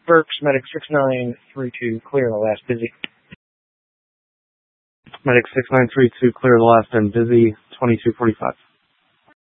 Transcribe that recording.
Burks, Medic 6932, clear the last busy. Medic 6932, clear the last and busy, 2245.